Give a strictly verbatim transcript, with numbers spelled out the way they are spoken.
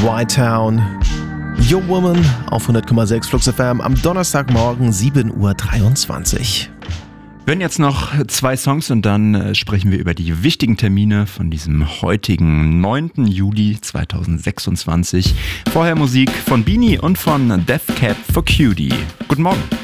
White Town, Your Woman auf hundert Komma sechs Flux F M am Donnerstagmorgen sieben Uhr dreiundzwanzig. Wir hören jetzt noch zwei Songs und dann äh, sprechen wir über die wichtigen Termine von diesem heutigen neunten Juli zweitausendsechsundzwanzig. Vorher Musik von Beanie und von Death Cab for Cutie. Guten Morgen.